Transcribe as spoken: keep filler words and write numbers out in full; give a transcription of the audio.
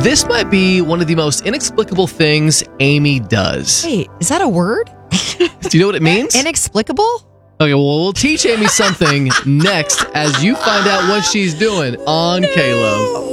This might be one of the most inexplicable things Amy does. Wait, is that a word? Do you know what it means? Inexplicable? Okay, well, we'll teach Amy something next as you find out what she's doing on K L O.